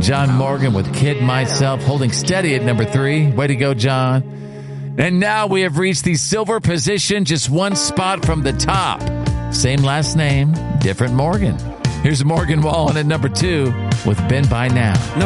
John Morgan with Kid Myself holding steady at number 3. Way to go, John. And now we have reached the silver position, just one spot from the top. Same last name, different Morgan. Here's Morgan Wallen at number 2 with Been By Now.